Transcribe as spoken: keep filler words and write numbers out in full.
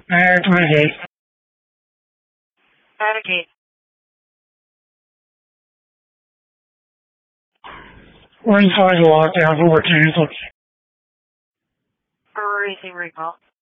Mitigate. Mitigate. We're inside the lockdown. We're canceled. We're raising recall.